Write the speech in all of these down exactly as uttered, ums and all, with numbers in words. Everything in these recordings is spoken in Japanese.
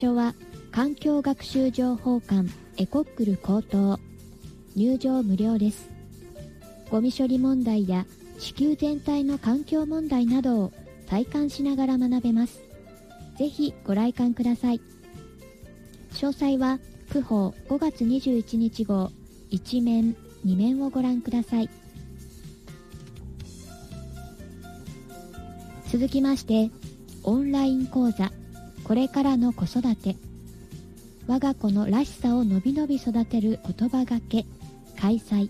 所は環境学習情報館エコックル高等。入場無料です。ゴミ処理問題や地球全体の環境問題などを体感しながら学べます。ぜひご来館ください。詳細は区報ごがつにじゅういちにち号いち面に面をご覧ください。続きまして、オンライン講座これからの子育て、我が子のらしさをのびのび育てる言葉がけ開催。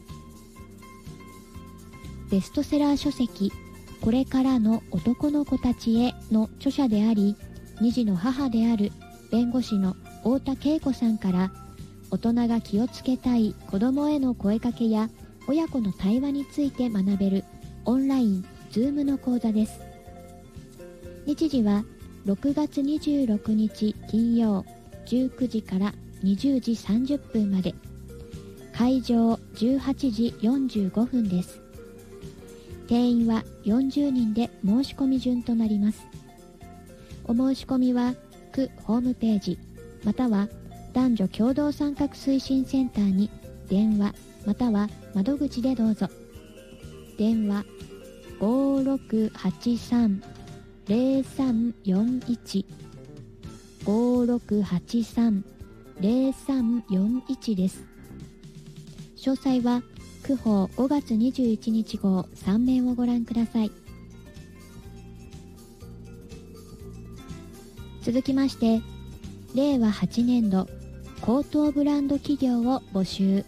ベストセラー書籍これからの男の子たちへの著者であり、に児の母である弁護士の太田恵子さんから、大人が気をつけたい子供への声かけや親子の対話について学べるオンラインズームの講座です。日時はろくがつにじゅうろくにち金曜じゅうくじからにじゅうじさんじゅっぷんまで、会場じゅうはちじよんじゅうごふんです。定員はよんじゅうにんで申し込み順となります。お申し込みは区ホームページまたは男女共同参画推進センターに電話または窓口でどうぞ。電話 ごろくはちさんゼロさんよんいち ごろくはちさんゼロさんよんいちです。詳細は区報ごがつにじゅういちにち号さん面をご覧ください。続きまして、れいわはちねんど高等ブランド企業を募集。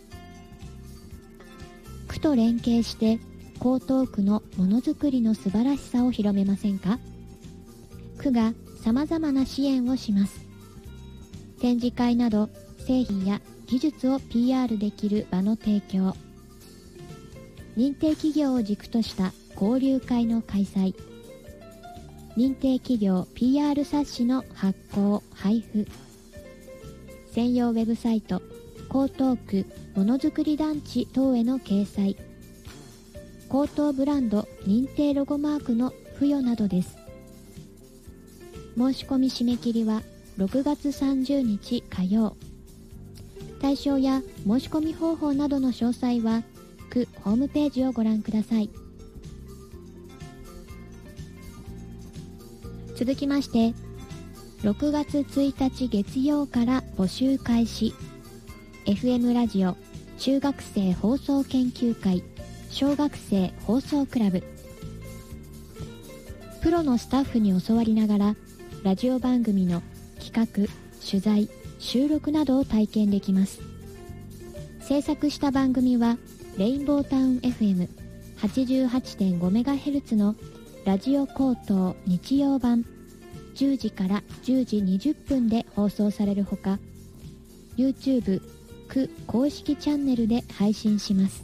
区と連携して江東区のものづくりの素晴らしさを広めませんか。区が様々な支援をします。展示会など製品や技術を ピーアール できる場の提供、認定企業を軸とした交流会の開催、認定企業 ピーアール 冊子の発行・配布、専用ウェブサイト江東区ものづくり団地等への掲載、江東ブランド認定ロゴマークの付与などです。申し込み締め切りはろくがつさんじゅうにち火曜。対象や申し込み方法などの詳細は区ホームページをご覧ください。続きまして、ろくがつついたち月曜から募集開始。 エフエム ラジオ中学生放送研究会小学生放送クラブ。プロのスタッフに教わりながらラジオ番組の企画、取材、収録などを体験できます。制作した番組はレインボータウン エフエムはちじゅうはちてんごメガヘルツ のラジオ高等日曜版じゅうじからじゅうじにじゅっぷんで放送されるほか、 YouTube 区公式チャンネルで配信します。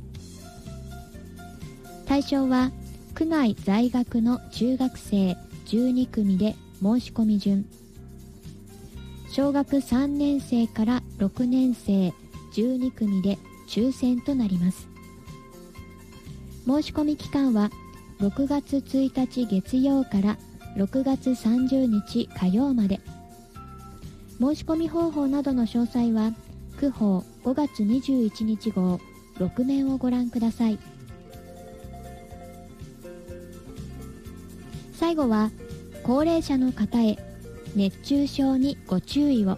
対象は区内在学の中学生じゅうにくみで申し込み順、小学さんねん生からろくねん生じゅうにくみで抽選となります。申し込み期間はろくがつついたち月曜からろくがつさんじゅうにち火曜まで。申し込み方法などの詳細は区報ごがつにじゅういちにち号ろく面をご覧ください。最後は高齢者の方へ熱中症にご注意を。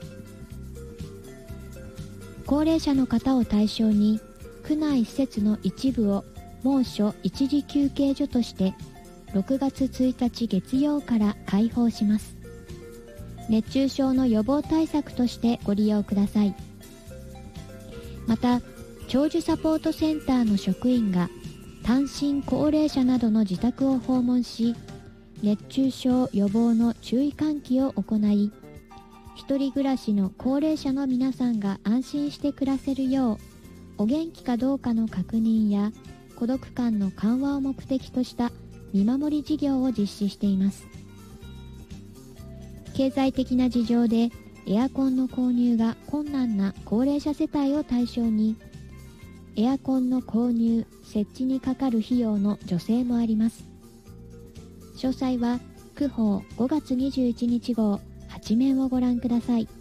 高齢者の方を対象に区内施設の一部を猛暑一時休憩所としてろくがつついたち月曜から開放します。熱中症の予防対策としてご利用ください。また、長寿サポートセンターの職員が単身高齢者などの自宅を訪問し、熱中症予防の注意喚起を行い、一人暮らしの高齢者の皆さんが安心して暮らせるよう、お元気かどうかの確認や孤独感の緩和を目的とした見守り事業を実施しています。経済的な事情でエアコンの購入が困難な高齢者世帯を対象に、エアコンの購入・設置にかかる費用の助成もあります。詳細は区報ごがつにじゅういちにち号はち面をご覧ください。